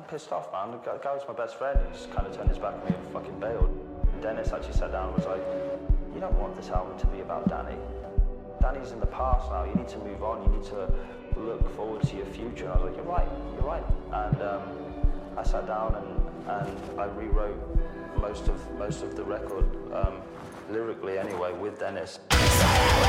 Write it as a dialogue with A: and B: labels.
A: pissed off, man. The guy was my best friend. He just kind of turned his back on me and fucking bailed. Dennis actually sat down and was like, you don't want this album to be about Danny. Danny's in the past now. You need to move on. You need to look forward to your future. And I was like, you're right. And I sat down and I rewrote most of the record, lyrically anyway, with Dennis.